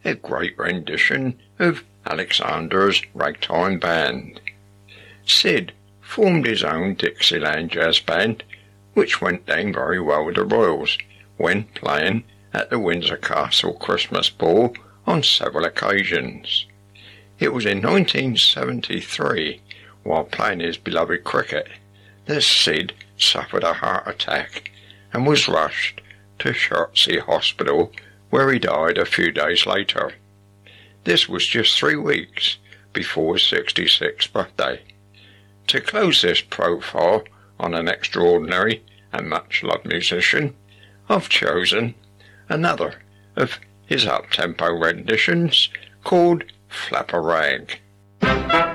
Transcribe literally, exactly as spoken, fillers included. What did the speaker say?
a great rendition of Alexander's Ragtime Band. Sid formed his own Dixieland jazz band, which went down very well with the Royals when playing at the Windsor Castle Christmas Ball on several occasions. It was in nineteen seventy-three, while playing his beloved cricket, that Sid suffered a heart attack and was rushed to Chertsey Hospital, where he died a few days later. This was just three weeks before his sixty-sixth birthday. To close this profile on an extraordinary and much-loved musician, I've chosen another of his up-tempo renditions called Flap a Rag.